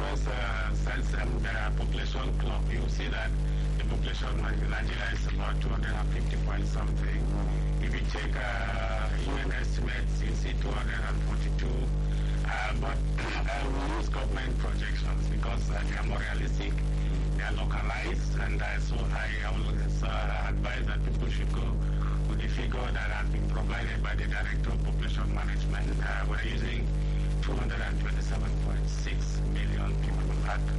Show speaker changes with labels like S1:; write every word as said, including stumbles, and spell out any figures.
S1: just uh, send them the population clock. You see that the population in Nigeria is about two hundred fifty point something. If you check uh, U N estimates, you see two hundred forty-two. Uh, but uh, we use government projections because uh, they are more realistic, they are localized, and uh, so I always uh, advise that people should go with the figure that has been provided by the Director of Population Management. Uh, we're using two hundred twenty-seven point six million people. That